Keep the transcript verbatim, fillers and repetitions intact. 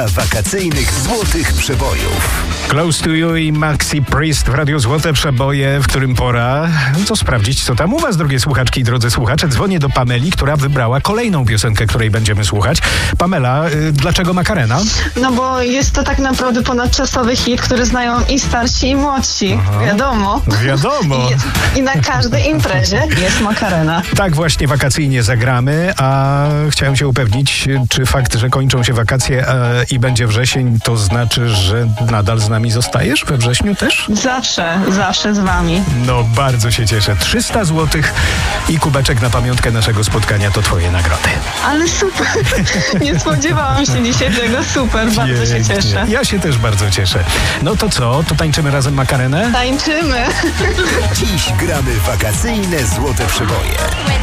Wakacyjnych złotych przebojów. Close to You i Maxi Priest w Radiu Złote Przeboje, w którym pora co sprawdzić, co tam u was, drogie słuchaczki i drodzy słuchacze. Dzwonię do Pameli, która wybrała kolejną piosenkę, której będziemy słuchać. Pamela, y, dlaczego Makarena? No bo jest to tak naprawdę ponadczasowy hit, który znają i starsi, i młodsi. Aha. Wiadomo. Wiadomo. I, I na każdej imprezie jest Makarena. Tak właśnie wakacyjnie zagramy, a chciałem się upewnić, czy fakt, że kończą się wakacje e, i będzie wrzesień, to znaczy, że nadal z nami zostajesz we wrześniu też? Zawsze, zawsze z wami. No bardzo się cieszę. trzysta złotych i kubeczek na pamiątkę naszego spotkania to twoje nagrody. Ale super. Nie spodziewałam się dzisiaj tego. Super, bardzo się Pięknie. cieszę. Ja się też bardzo cieszę. No to co? To tańczymy razem Makarenę? Tańczymy. Dziś gramy wakacyjne złote przeboje.